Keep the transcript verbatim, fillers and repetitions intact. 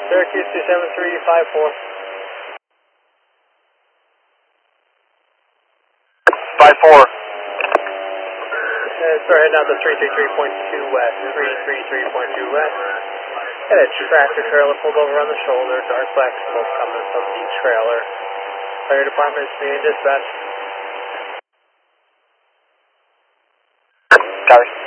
Syracuse two seven three five four. five four. Uh, sorry, heading out to three three three point two west, three three three point two west. Got a tractor trailer pulled over on the shoulder, dark black smoke coming from the trailer. Fire department is being dispatched. Copy.